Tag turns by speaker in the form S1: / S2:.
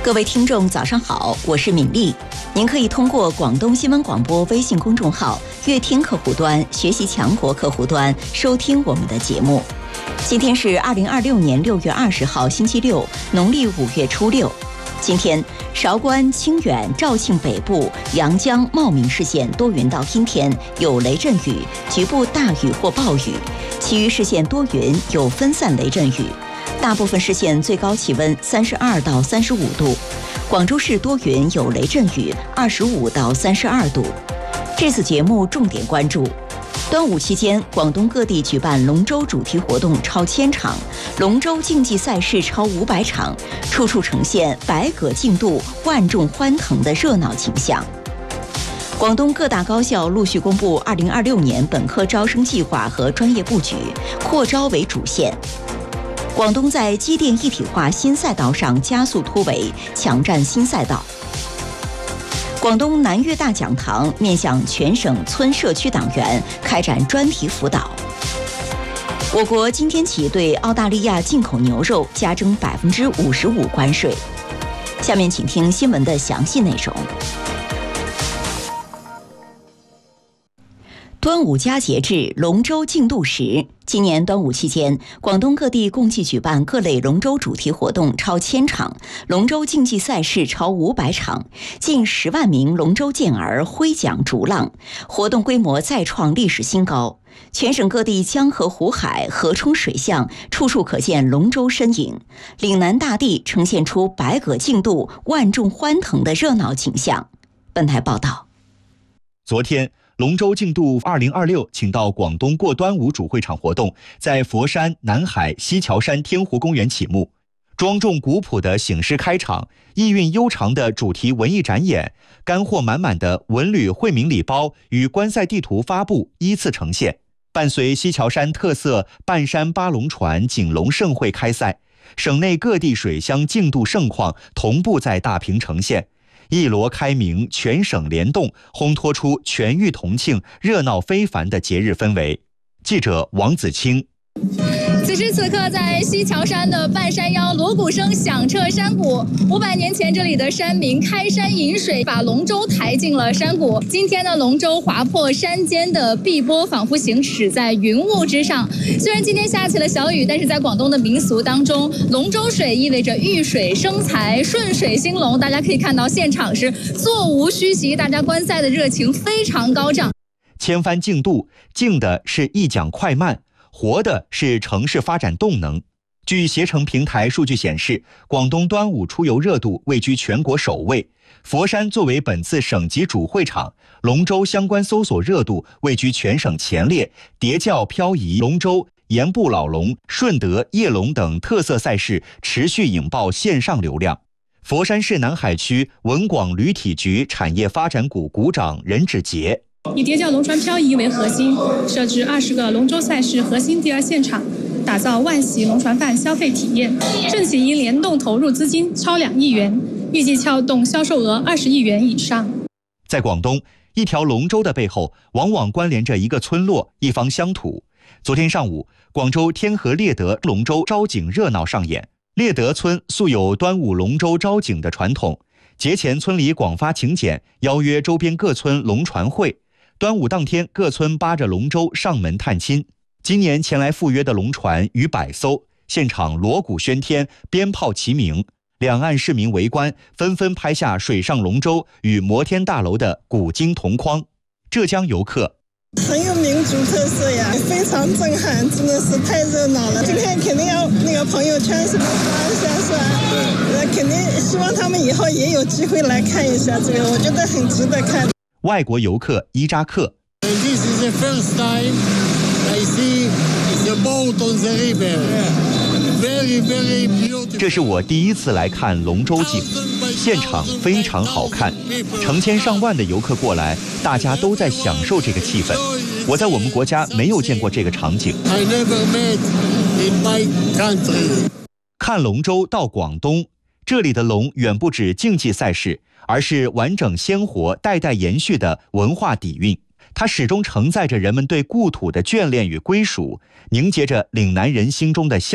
S1: 各位听众早上好，我是敏丽。您可以通过广东新闻广播微信公众号乐听客户端、学习强国客户端收听我们的节目。今天是2026年6月20号星期六，农历5月初6。今天韶关、清远、肇庆北部、阳江、茂名市县多云到阴天，有雷阵雨，局部大雨或暴雨；其余市县多云，有分散雷阵雨。大部分市县最高气温32到35度，广州市多云有雷阵雨，25到32度。这次节目重点关注：端午期间，广东各地举办龙舟主题活动超1000场，龙舟竞技赛事超500场，处处呈现百舸竞渡、万众欢腾的热闹景象。广东各大高校陆续公布2026年本科招生计划和专业布局，扩招为主线。广东在机电一体化新赛道上加速突围，抢占新赛道。广东南粤大讲堂面向全省村社区党员开展专题辅导。我国今天起对澳大利亚进口牛肉加征55%关税。下面请听新闻的详细内容。端午佳节至，龙舟竞渡时。今年端午期间，广东各地共计举办各类龙舟主题活动超1000场，龙舟竞技赛事超500场，近10万名龙舟健儿挥桨逐浪，活动规模再创历史新高。全省各地江河湖海、河冲水巷，处处可见龙舟身影，岭南大地呈现出百舸竞渡、万众欢腾的热闹景象。本台报道。
S2: 昨天，龙舟竞渡2026请到广东过端午主会场活动在佛山、南海、西樵山天湖公园启幕。庄重古朴的醒狮开场，意蕴悠长的主题文艺展演，干货满满的文旅惠民礼包与观赛地图发布依次呈现。伴随西樵山特色半山八龙船锦龙盛会开赛，省内各地水乡竞渡盛况同步在大屏呈现。一锣开鸣，全省联动，烘托出全域同庆、热闹非凡的节日氛围。记者王子清。
S3: 此时此刻，在西樵山的半山腰，锣鼓声响彻山谷。500年前，这里的山民开山引水，把龙舟抬进了山谷。今天的龙舟划破山间的碧波，仿佛行驶在云雾之上。虽然今天下起了小雨，但是在广东的民俗当中，龙舟水意味着遇水生财、顺水兴隆。大家可以看到，现场是座无虚席，大家观赛的热情非常高涨。
S2: 千帆竞渡，竞的是一桨快慢，活的是城市发展动能。据携程平台数据显示，广东端午出游热度位居全国首位。佛山作为本次省级主会场，龙舟相关搜索热度位居全省前列。叠轿、漂移、龙舟、盐步老龙、顺德、夜龙等特色赛事持续引爆线上流量。佛山市南海区文广旅体局产业发展股股长任志杰。
S4: 以叠轿龙船漂移为核心，设置20个龙舟赛事核心第二现场，打造万禧龙船办消费体验。政企营联动投入资金超2亿元，预计撬动销售额20亿元以上。
S2: 在广东，一条龙舟的背后往往关联着一个村落、一方乡土。昨天上午，广州天河猎德龙舟招景热闹上演。猎德村素有端午龙舟招景的传统，节前村里广发请柬，邀约周边各村龙船会。端午当天，各村扒着龙舟上门探亲。今年前来赴约的龙船逾100艘，现场锣鼓喧天，鞭炮齐鸣，两岸市民围观，纷纷拍下水上龙舟与摩天大楼的古今同框。浙江游客
S5: 很有民族特色呀，非常震撼，真的是太热闹了。今天肯定要那个朋友圈什么发一下，是吧？对，肯定希望他们以后也有机会来看一下这个，我觉得很值得看。
S2: 外国游客伊扎克。
S6: This is the first time I see the boat on the river. Very, very beautiful.
S2: 这是我第一次来看龙舟景，现场非常好看，成千上万的游客过来，大家都在享受这个气氛。我在我们国家没有见过这个场景。
S6: I never met in my country.
S2: 看龙舟到广东，这里的龙远不止竞技赛事，而是完整鲜活、代代延续的文化底蕴。它始终承载着人们对故土的眷恋与归属，凝结着岭南人心中的乡